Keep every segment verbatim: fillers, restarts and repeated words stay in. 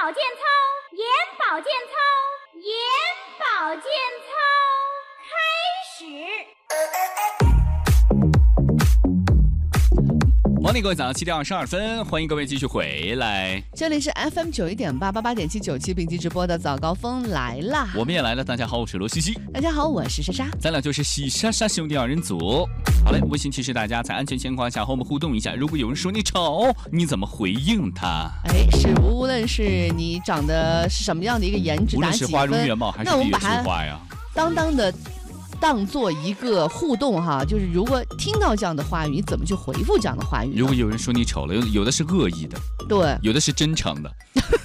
保健操，眼保健操，眼保健操，开始。 欢迎各位早上七点二十二分，欢迎各位继续回来。 这里是 F M 九一点八八八点七九七并机直播的早高峰来啦， 我们也来了。大家好，我是罗西西。 大家好，我是莎莎。 咱俩就是西莎莎兄弟二人组。好嘞，微信提示大家在安全情况下和我们互动一下。如果有人说你丑，你怎么回应他？ 哎，是无论是你长得是什么样的一个颜值， 无论是花容月貌还是闭月羞花呀， 当当的。当做一个互动哈，就是如果听到这样的话语，你怎么去回复这样的话语？ 如果有人说你丑了，有有的是恶意的， 对， 有的是真诚的，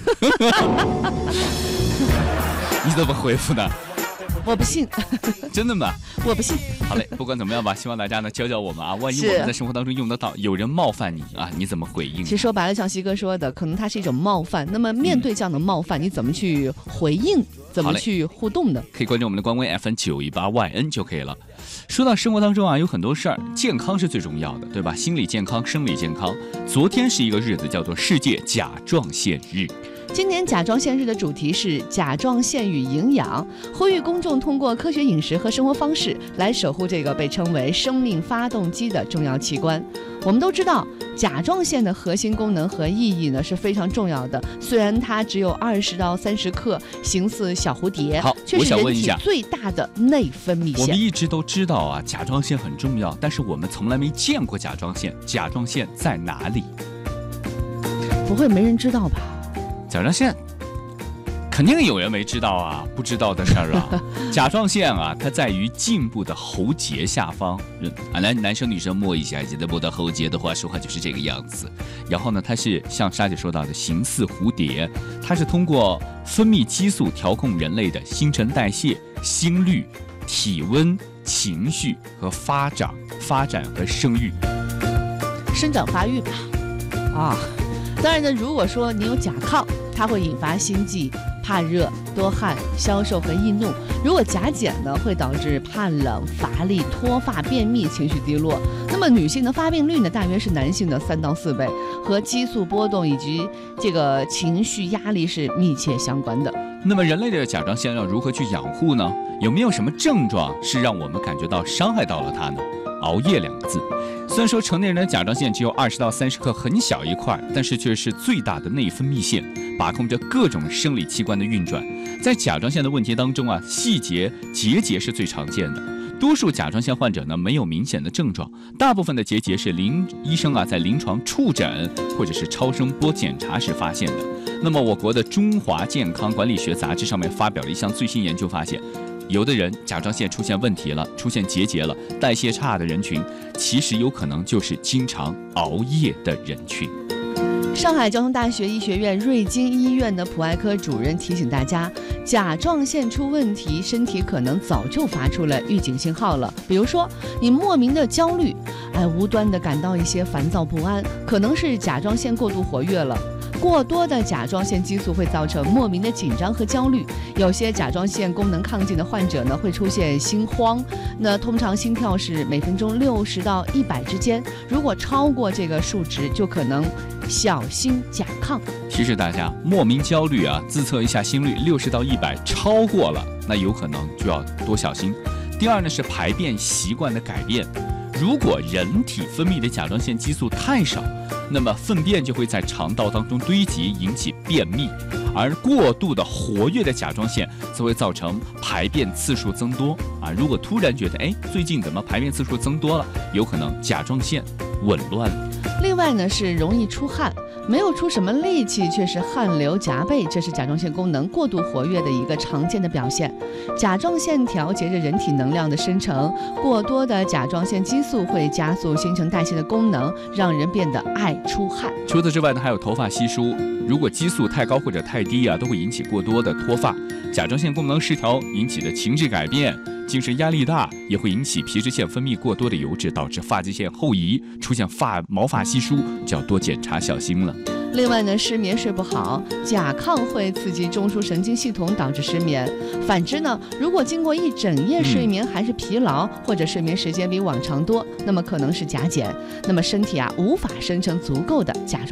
你怎么回复呢？ 我不信， 真的吗？ 我不信。 好嘞，不管怎么样吧，希望大家呢教教我们啊，万一我们在生活当中用得到，有人冒犯你啊，你怎么回应？ 其实说白了，像西哥说的，可能它是一种冒犯。那么面对这样的冒犯，嗯、你怎么去回应？怎么去互动的？ 可以关注我们的官微 F M 九一八 Y N 就可以了。说到生活当中啊，有很多事儿，健康是最重要的，对吧？心理健康、生理健康。昨天是一个日子，叫做世界甲状腺日。 今年甲状腺日的主题是甲状腺与营养，呼吁公众通过科学饮食和生活方式来守护这个被称为生命发动机的重要器官。我们都知道，甲状腺的核心功能和意义呢是非常重要的。虽然它只有二十到三十克，形似小蝴蝶， 好， 却是人体最大的内分泌腺。 我们一直都知道啊，甲状腺很重要，但是我们从来没见过甲状腺。甲状腺在哪里？ 不会没人知道吧？ 甲状腺肯定有人没知道啊，不知道的事儿啊。甲状腺啊，它在于颈部的喉结下方。啊，男男生女生摸一下，记得摸到喉结的话，说话就是这个样子。然后呢，它是像莎姐说到的，形似蝴蝶，它是通过分泌激素调控人类的新陈代谢、心率、体温、情绪和发展、发展和生育、 生长发育吧。啊。当然呢，如果说你有甲亢，它会引发心悸、怕热、多汗、消瘦和易怒；如果甲减呢，会导致怕冷、乏力、脱发、便秘、情绪低落。那么女性的发病率呢，大约是男性的三到四倍，和激素波动以及这个情绪压力是密切相关的。 那么人类的甲状腺要如何去养护呢？有没有什么症状是让我们感觉到伤害到了它呢？熬夜两个字。虽然说成年人的甲状腺只有二十到三十克，很小一块，但是却是最大的内分泌腺，把控着各种生理器官的运转。在甲状腺的问题当中啊，细节结节是最常见的。多数甲状腺患者呢没有明显的症状，大部分的结节是临医生啊在临床触诊或者是超声波检查时发现的。那么我国的中华健康管理学杂志上面发表了一项最新研究，发现有的人甲状腺出现问题了，出现结节了，代谢差的人群，其实有可能就是经常熬夜的人群。 上海交通大学医学院瑞金医院的普外科主任提醒大家，甲状腺出问题，身体可能早就发出了预警信号了。比如说，你莫名的焦虑，哎，无端的感到一些烦躁不安，可能是甲状腺过度活跃了。过多的甲状腺激素会造成莫名的紧张和焦虑，有些甲状腺功能亢进的患者呢会出现心慌，那通常心跳是每分钟六十到一百之间，如果超过这个数值，就可能小心甲亢。 提示大家，莫名焦虑啊，自测一下心率六十到一百，超过了，那有可能就要多小心。第二呢是排便习惯的改变。如果人体分泌的甲状腺激素太少，那么粪便就会在肠道当中堆积，引起便秘，而过度的活跃的甲状腺则会造成排便次数增多啊。如果突然觉得哎，最近怎么排便次数增多了，有可能甲状腺紊乱了。 另外呢是容易出汗，没有出什么力气，却是汗流浃背，这是甲状腺功能过度活跃的一个常见的表现。甲状腺调节着人体能量的生成，过多的甲状腺激素会加速新陈代谢的功能，让人变得爱出汗。 除此之外呢，还有头发稀疏，如果激素太高或者太低啊，都会引起过多的脱发。甲状腺功能失调引起的情志改变，精神压力大，也会引起皮脂腺分泌过多的油脂，导致发际线后移，出现发毛发稀疏，就要多检查小心了。 另外呢，失眠睡不好，甲亢会刺激中枢神经系统，导致失眠。反之呢，如果经过一整夜睡眠还是疲劳，嗯、或者睡眠时间比往常多，那么可能是甲减，那么身体啊无法生成足够的甲状腺。